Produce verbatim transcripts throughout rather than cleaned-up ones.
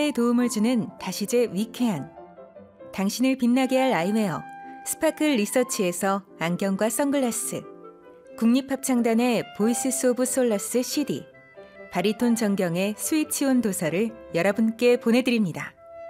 피부에 도움을 주는 다시제 위쾌한, 당신을 빛나게 할 아이웨어 스파클 리서치에서 안경과 선글라스, 국립합창단의 보이스 오브 솔라스 씨디, 바리톤 정경의 스위치온 도서를 여러분께 보내드립니다.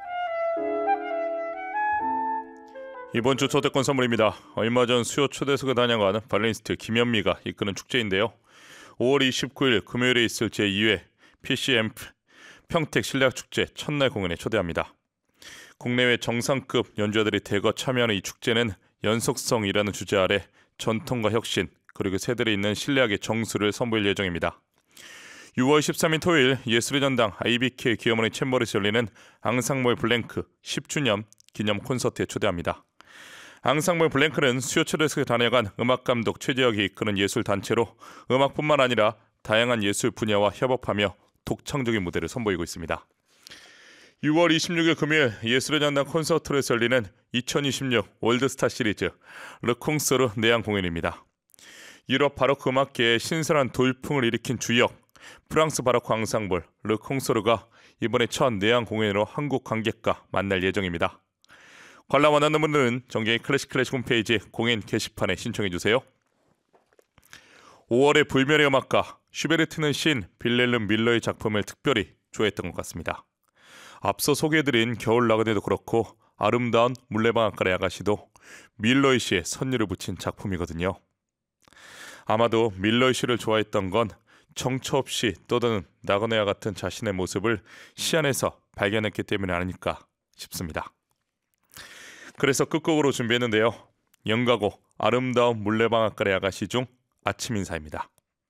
이번 주 초대권 선물입니다. 얼마 전 수요 초대석에 다녀간 발레니스트 김현미가 이끄는 축제인데요. 오월 이십구일 금요일에 있을 제이 회 피씨엠프 평택 실내악축제 첫날 공연에 초대합니다. 국내외 정상급 연주자들이 대거 참여하는 이 축제는 연속성이라는 주제 아래 전통과 혁신 그리고 세대에 있는 실내악의 정수를 선보일 예정입니다. 유월 십삼일 토요일 예술의 전당 아이비케이 기어머니 챔버에서 열리는 앙상블 블랭크 십 주년 기념 콘서트에 초대합니다. 앙상블 블랭크는 수요 초대석에 다녀간 음악감독 최재혁이 이끄는 예술단체로 음악뿐만 아니라 다양한 예술 분야와 협업하며 독창적인 무대를 선보이고 있습니다. 유월 이십육일 금요일 예술의 전당 콘서트에서 열리는 이천이십육 월드스타 시리즈 르콩소르 내한 공연입니다. 유럽 바로크 음악계에 신선한 돌풍을 일으킨 주역 프랑스 바로크 앙상블 르콩소르가 이번에 첫 내한 공연으로 한국 관객과 만날 예정입니다. 관람 원하는 분들은 정경희 클래식 클래식 홈페이지 공연 게시판에 신청해주세요. 오월의 불멸의 음악가 슈베르트는 시인 빌렐름 밀러의 작품을 특별히 좋아했던 것 같습니다. 앞서 소개해드린 겨울 나그네도 그렇고 아름다운 물레방앗간의 아가씨도 밀러의 시에 선율을 붙인 작품이거든요. 아마도 밀러의 시를 좋아했던 건 정처 없이 떠드는 나그네와 같은 자신의 모습을 시 안에서 발견했기 때문이 아닐까 싶습니다. 그래서 끝곡으로 준비했는데요. 영가곡 아름다운 물레방앗간의 아가씨 중 아침 인사입니다.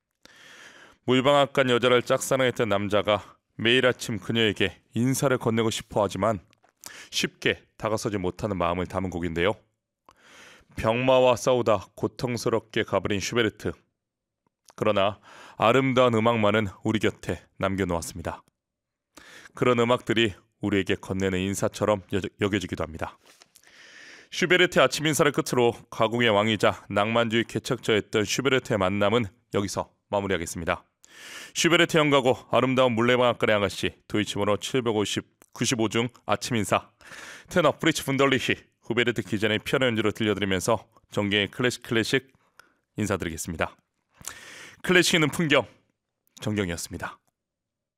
물방앗간 여자를 짝사랑했던 남자가 매일 아침 그녀에게 인사를 건네고 싶어 하지만 쉽게 다가서지 못하는 마음을 담은 곡인데요. 병마와 싸우다 고통스럽게 가버린 슈베르트. 그러나 아름다운 음악만은 우리 곁에 남겨놓았습니다. 그런 음악들이 우리에게 건네는 인사처럼 여, 여겨지기도 합니다. 슈베르트의 아침 인사를 끝으로 가공의 왕이자 낭만주의 개척자였던 슈베르트의 만남은 여기서 마무리하겠습니다. 슈베르트 연가곡 아름다운 물레방앗간의 아가씨 도이치번호 칠백오십 구십오 중 아침 인사 테너 프리츠 분덜리히 후베르트 기자의 피아노 연주로 들려드리면서 정경의 클래식 클래식 인사드리겠습니다. 클래식 있는 풍경 정경이었습니다.